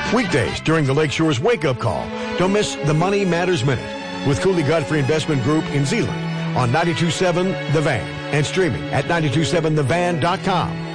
Weekdays during the Lakeshore's Wake Up Call. Don't miss the Money Matters Minute with Cooley Godfrey Investment Group in Zeeland on 92.7 The Van and streaming at 92.7thevan.com.